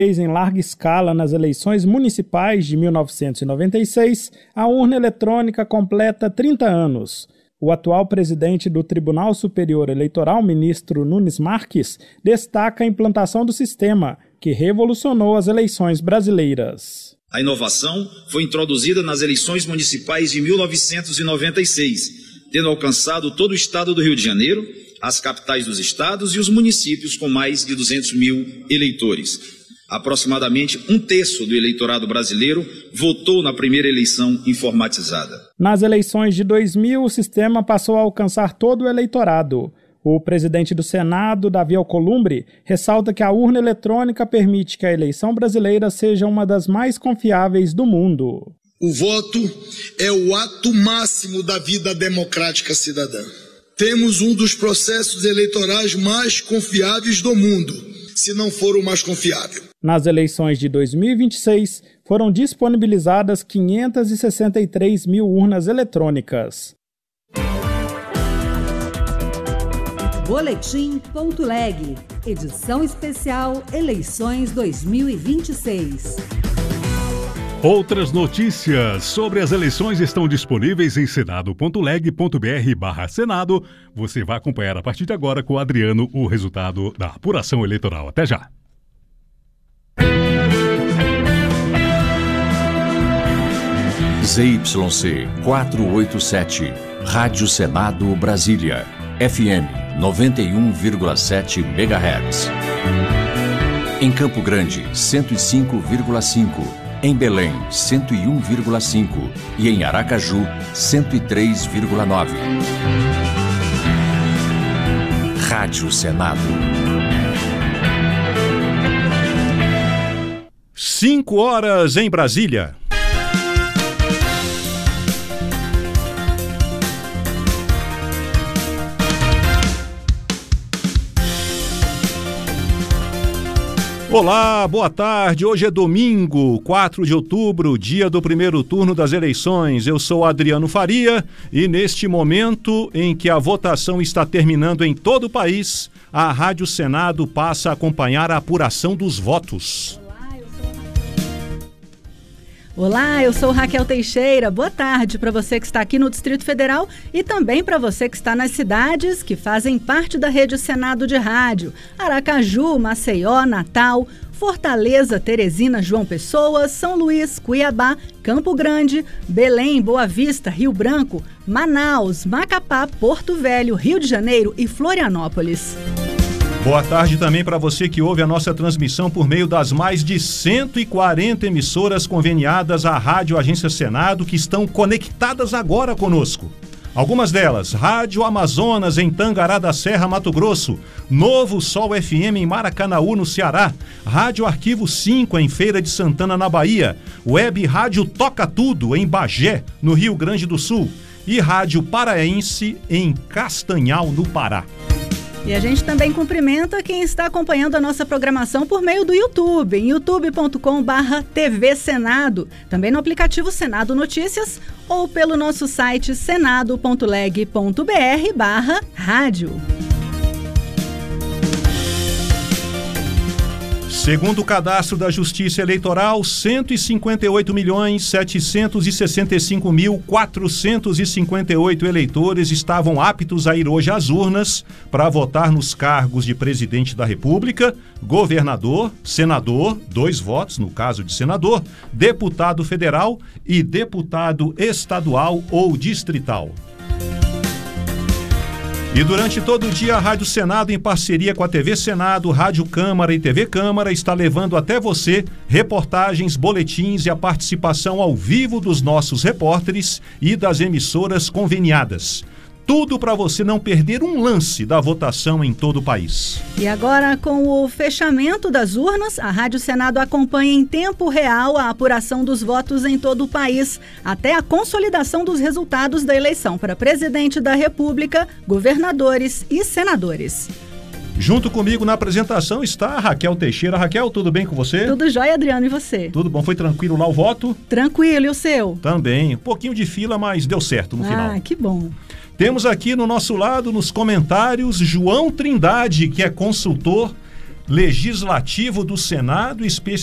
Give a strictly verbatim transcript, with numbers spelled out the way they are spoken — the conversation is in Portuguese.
em larga escala nas eleições municipais de mil novecentos e noventa e seis, a urna eletrônica completa trinta anos. O atual presidente do Tribunal Superior Eleitoral, ministro Nunes Marques, destaca a implantação do sistema, que revolucionou as eleições brasileiras. A inovação foi introduzida nas eleições municipais de mil novecentos e noventa e seis, tendo alcançado todo o estado do Rio de Janeiro, as capitais dos estados e os municípios com mais de duzentos mil eleitores. Aproximadamente um terço do eleitorado brasileiro votou na primeira eleição informatizada. Nas eleições de dois mil, o sistema passou a alcançar todo o eleitorado. O presidente do Senado, Davi Alcolumbre, ressalta que a urna eletrônica permite que a eleição brasileira seja uma das mais confiáveis do mundo. O voto é o ato máximo da vida democrática cidadã. Temos um dos processos eleitorais mais confiáveis do mundo, se não for o mais confiável. Nas eleições de dois mil e vinte e seis, foram disponibilizadas quinhentas e sessenta e três mil urnas eletrônicas. Boletim.leg, edição especial Eleições dois mil e vinte e seis. Outras notícias sobre as eleições estão disponíveis em senado ponto leg ponto br barra senado. Você vai acompanhar a partir de agora com o Adriano o resultado da apuração eleitoral. Até já! Z Y C quatrocentos e oitenta e sete, Rádio Senado Brasília, F M noventa e um vírgula sete megahertz. Em Campo Grande, cento e cinco vírgula cinco. Em Belém, cento e um vírgula cinco. E em Aracaju, cento e três vírgula nove. Rádio Senado. Cinco horas em Brasília. Olá, boa tarde. Hoje é domingo, quatro de outubro, dia do primeiro turno das eleições. Eu sou Adriano Faria e neste momento em que a votação está terminando em todo o país, a Rádio Senado passa a acompanhar a apuração dos votos. Olá, eu sou Raquel Teixeira. Boa tarde para você que está aqui no Distrito Federal e também para você que está nas cidades que fazem parte da Rede Senado de Rádio. Aracaju, Maceió, Natal, Fortaleza, Teresina, João Pessoa, São Luís, Cuiabá, Campo Grande, Belém, Boa Vista, Rio Branco, Manaus, Macapá, Porto Velho, Rio de Janeiro e Florianópolis. Boa tarde também para você que ouve a nossa transmissão por meio das mais de cento e quarenta emissoras conveniadas à Rádio Agência Senado que estão conectadas agora conosco. Algumas delas, Rádio Amazonas em Tangará da Serra, Mato Grosso, Novo Sol F M em Maracanaú, no Ceará, Rádio Arquivo cinco em Feira de Santana, na Bahia, Web Rádio Toca Tudo em Bagé, no Rio Grande do Sul e Rádio Paraense em Castanhal, no Pará. E a gente também cumprimenta quem está acompanhando a nossa programação por meio do YouTube, em youtube ponto com barra T V Senado, também no aplicativo Senado Notícias ou pelo nosso site senado ponto leg ponto br barra rádio. Segundo o cadastro da Justiça Eleitoral, cento e cinquenta e oito milhões setecentos e sessenta e cinco mil quatrocentos e cinquenta e oito eleitores estavam aptos a ir hoje às urnas para votar nos cargos de presidente da República, governador, senador, dois votos no caso de senador, deputado federal e deputado estadual ou distrital. E durante todo o dia, a Rádio Senado, em parceria com a T V Senado, Rádio Câmara e T V Câmara, está levando até você reportagens, boletins e a participação ao vivo dos nossos repórteres e das emissoras conveniadas. Tudo para você não perder um lance da votação em todo o país. E agora, com o fechamento das urnas, a Rádio Senado acompanha em tempo real a apuração dos votos em todo o país, até a consolidação dos resultados da eleição para presidente da República, governadores e senadores. Junto comigo na apresentação está a Raquel Teixeira. Raquel, tudo bem com você? Tudo jóia, Adriano, e você? Tudo bom, foi tranquilo lá o voto? Tranquilo, e o seu? Também, um pouquinho de fila, mas deu certo no ah, final. Ah, que bom. Temos aqui no nosso lado, nos comentários, João Trindade, que é consultor Legislativo do Senado, especialmente